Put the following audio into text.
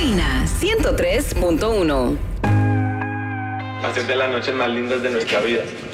Cafeína 103.1. Hacer de las noches más lindas de nuestra vida.